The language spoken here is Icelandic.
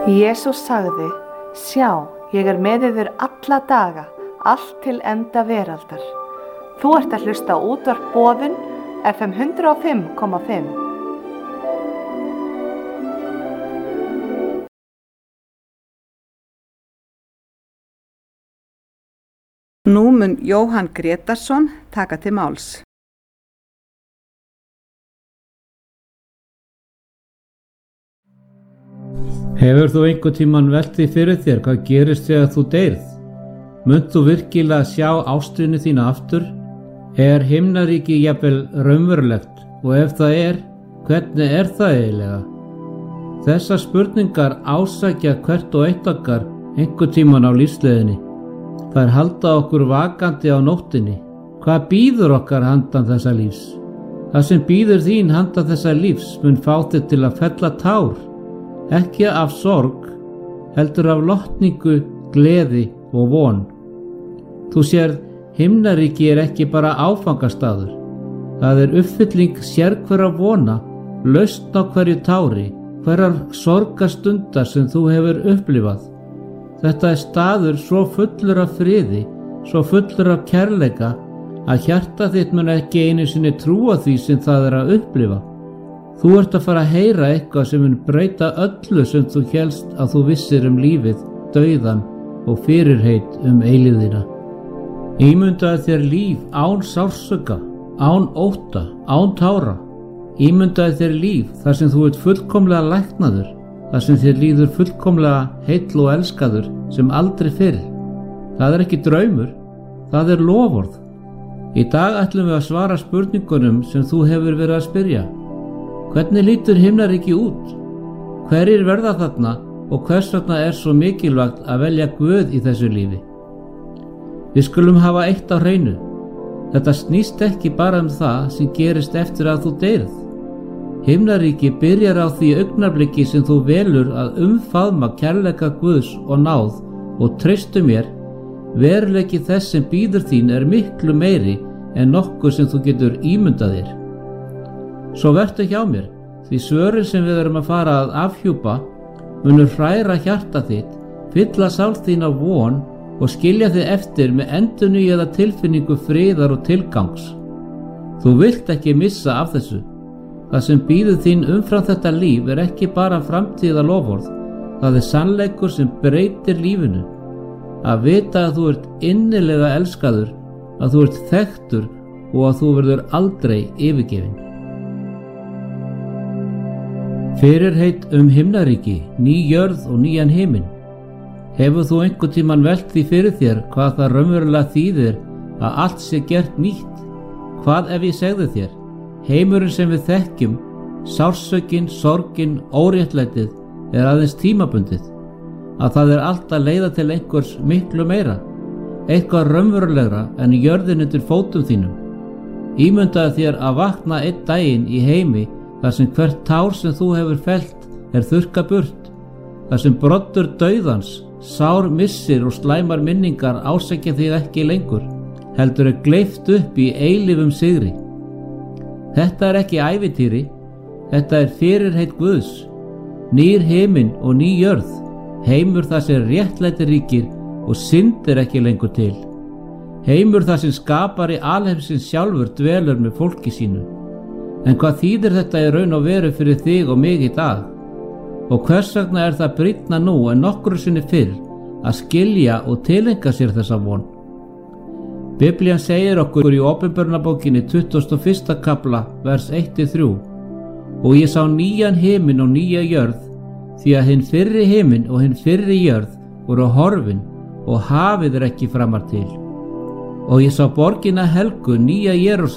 Jesús sagði: Sjá, ég er með yður alla daga, allt til enda veraldar. Þú ert að hlusta á útvarp Boðun, FM 105,5. Nú mun Jóhann Grétarsson taka til máls. Hefur þú einhvern tímann velt því fyrir þér hvað gerist þegar þú deyrð? Munt þú virkilega sjá ástvini þína aftur? Er himnaríki jafnvel raunverulegt, og ef það er, hvernig er það eiginlega? Þessar spurningar ásækja hvert og eitt okkar einhvern tímann á lífsleiðinni. Þær halda okkur vakandi á nóttinni. Hvað bíður okkar handan þessa lífs? Það sem bíður þín handan þessa lífs mun fá þig til að fella tár. Ekki af sorg, heldur af lotningu, gleði og von. Þú sérð, himnaríki er ekki bara áfangastaður. Það er uppfylling sérhverra vona, lausn á hverju tári, hverjar sorgastundar sem þú hefur upplifað. Þetta er staður svo fullur af friði, svo fullur af kærleika, að hjarta þitt mun ekki einu sinni trúa því sem það er að upplifa. Þú ert að fara að heyra eitthvað sem mun breyta öllu sem þú hélst að þú vissir lífið, dauðann og fyrirheit eilífðina. Ímyndaðu þér líf án sársauka, án ótta, án tára. Ímyndaðu þér líf þar sem þú ert fullkomlega læknaður, þar sem þér líður fullkomlega heill og elskaður sem aldrei fyrr. Það er ekki draumur, það er loforð. Í dag ætlum við að svara spurningunum sem þú hefur verið að spyrja. Hvernig lítur himnaríki út? Hverjir verða þarna og hvers vegna er svo mikilvægt að velja Guð í þessu lífi? Við skulum hafa eitt á hreinu. Þetta snýst ekki bara það sem gerist eftir að þú deyrð. Himnaríki byrjar á því augnabliki sem þú velur að umfaðma kærleika Guðs og náð og treystu mér, veruleiki þess sem bíður þín er miklu meiri en nokkuð sem þú getur ímyndað þér. Svo vertu hjá mér, því svörin sem við erum að fara að afhjúpa munu hræra hjarta þitt, fylla sál þín af von og skilja þig eftir með endurnýjaða tilfinningu friðar og tilgangs. Þú vilt ekki missa af þessu. Það sem bíður þín umfram þetta líf er ekki bara framtíða loforð, það er sannleikur sem breytir lífinu. Að vita að þú ert innilega elskaður, að þú ert þekktur og að þú verður aldrei yfirgefin. Fyrirheit himnaríki, ný jörð og nýjan himinn. Hefur þú einhvern tímann velt því fyrir þér hvað það raunverulega þýðir að allt sé gert nýtt? Hvað ef ég segði þér? Heimurinn sem við þekkjum, sársaukin, sorgin, óréttlætið er aðeins tímabundið. Að það er allt að leiða til einhvers miklu meira, eitthvað raunverulegra en jörðin undir fótum þínum. Ímyndaðu þér að vakna einn daginn í heimi þar sem hvert tár sem þú hefur fellt er þurrkað burt, þar sem broddur dauðans, sár missir og slæmar minningar ásækja þig ekki lengur, heldur er gleypt upp í eilífum sigri. Þetta er ekki ævintýri, þetta er fyrirheit Guðs, nýr himinn og ný jörð, heimur þar sem réttlæti ríkir og synd er ekki lengur til. Heimur þar sem skapari alheimsins sjálfur dvelur með fólki sínu. En hvað þýðir þetta í raun og veru fyrir þig og mig í dag? Og hvers vegna er það brýnna nú en nokkru sinni fyrr að skilja og tileinka sér þessa von? Biblían segir okkur í Opinberunarbókinni 21. kafla, vers 1-3: Og ég sá nýjan himinn og nýja jörð, því að hinn fyrri himinn og hinn fyrri jörð voru horfin og hafið er ekki framar til. Og ég sá borgina helgu, nýja Jerúsalem,